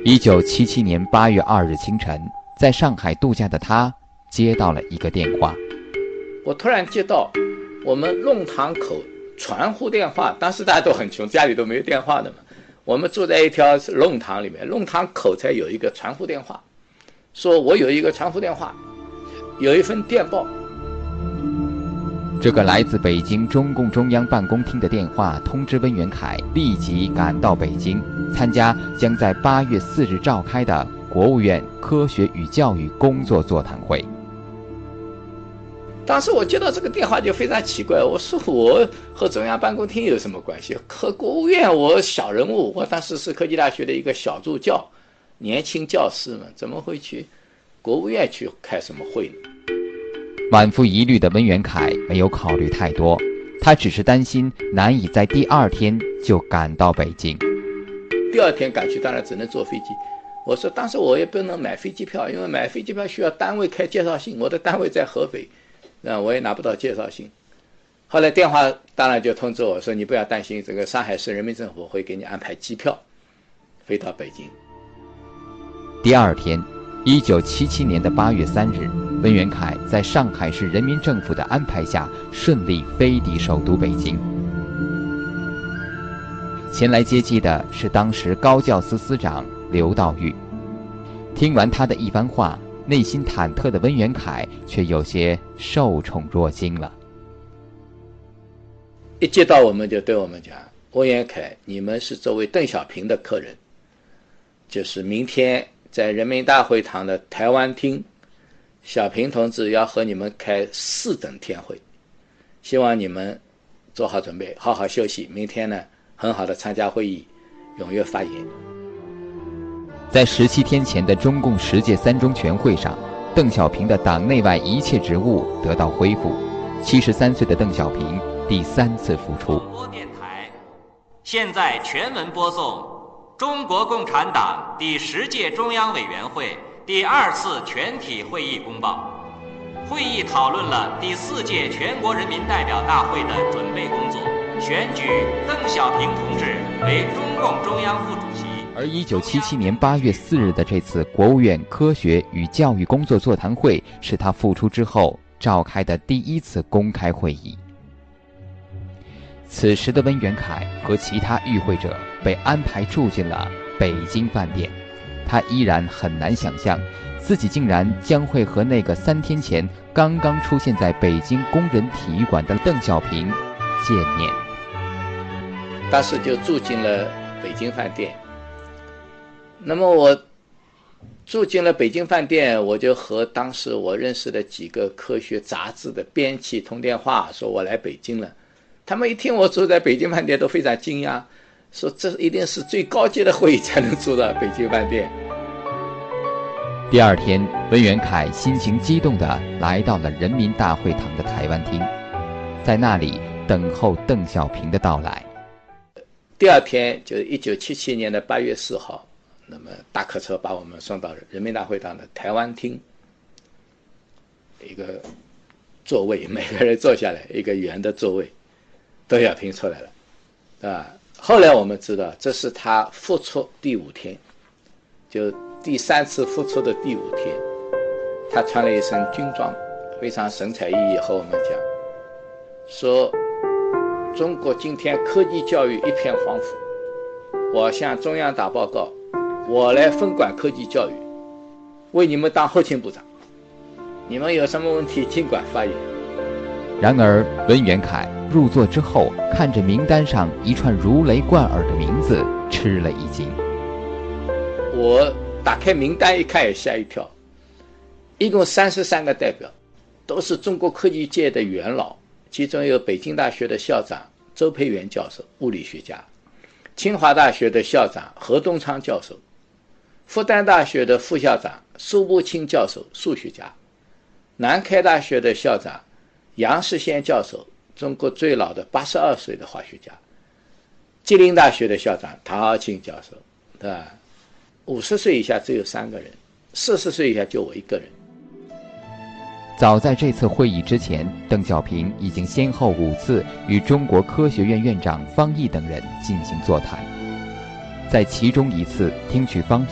1977年8月2日清晨，在上海度假的他接到了一个电话。 我突然接到我们弄堂口传呼电话，当时大家都很穷，家里都没有电话的嘛。我们住在一条弄堂里面，弄堂口才有一个传呼电话，说我有一个传呼电话，有一份电报。 这个来自北京中共中央办公厅的电话通知温元凯立即赶到北京，参加将在8月4日召开的国务院科学与教育工作座谈会。 当时我接到这个电话就非常奇怪，我说我和中央办公厅有什么关系？和国务院我小人物，我当时是科技大学的一个小助教，年轻教师嘛，怎么会去国务院去开什么会呢？ 满腹疑虑的温元凯没有考虑太多，他只是担心难以在第2天就赶到北京。 第2天赶去当然只能坐飞机。我说当时我也不能买飞机票，因为买飞机票需要单位开介绍信，我的单位在合肥，我也拿不到介绍信。后来电话当然就通知我说，你不要担心，这个上海市人民政府会给你安排机票飞到北京。 第2天，1977年的8月3日，温元凯在上海市人民政府的安排下顺利飞抵首都北京。前来接机的是当时高教司司长刘道玉。听完他的一番话，内心忐忑的温元凯却有些受宠若惊了。 一接到我们就对我们讲，温元凯，你们是作为邓小平的客人，就是明天在人民大会堂的台湾厅，小平同志要和你们开4等天会，希望你们做好准备，好好休息，明天呢很好的参加会议，踊跃发言。 在17天前的中共10届3中全会上，邓小平的党内外一切职务得到恢复。73岁的邓小平第3次复出。 广播电台现在全文播送中国共产党第10届中央委员会第2次全体会议公报。会议讨论了第4届全国人民代表大会的准备工作，选举邓小平同志为中共中央副主席。 而1977年8月4日的这次国务院科学与教育工作座谈会，是他复出之后召开的第1次公开会议。此时的温元凯和其他与会者被安排住进了北京饭店，他依然很难想象自己竟然将会和那个3天前刚刚出现在北京工人体育馆的邓小平见面。 当时就住进了北京饭店。那么我住进了北京饭店，我就和当时我认识的几个科学杂志的编辑通电话，说我来北京了。他们一听我住在北京饭店都非常惊讶，说这一定是最高级的会议才能住到北京饭店。 第2天，温元凯心情激动地来到了人民大会堂的台湾厅，在那里等候邓小平的到来。 第2天就是1977年的8月4号，那么大客车把我们送到人民大会堂的台湾厅，一个座位，每个人坐下来一个圆的座位，邓小平出来了，后来我们知道这是他复出第5天，就第3次复出的第5天，他穿了一身军装，非常神采奕奕和我们讲，说中国今天科技教育一片荒芜，我向中央打报告，我来分管科技教育，为你们当后勤部长，你们有什么问题尽管发言。 然而温元凯入座之后，看着名单上一串如雷贯耳的名字，吃了一惊。 我打开名单一看也吓一跳，一共33个代表，都是中国科技界的元老，其中有北京大学的校长周培源教授，物理学家；清华大学的校长何东昌教授；复旦大学的副校长苏步青教授，数学家；南开大学的校长杨世先教授，中国最老的82岁的化学家；吉林大学的校长唐傲庆教授，对吧？50岁以下只有3个人，40岁以下就我一个人。 早在这次会议之前，邓小平已经先后5次与中国科学院院长方毅等人进行座谈，在其中一次听取方